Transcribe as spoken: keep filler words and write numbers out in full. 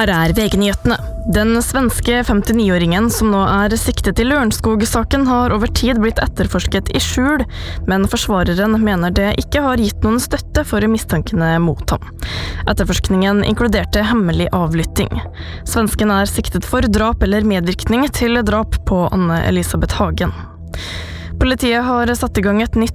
Her er V G-nyhetene. Den svenske femtini-åringen som nå er siktet i Lørenskog-saken har over tid blitt etterforsket i skjul, men forsvareren mener det ikke har gitt noen støtte for mistankene mot ham. Etterforskningen inkluderte hemmelig avlytting. Svensken er siktet for drap eller medvirkning til drap på Anne Elisabeth Hagen. Politiet har satt i gang et nytt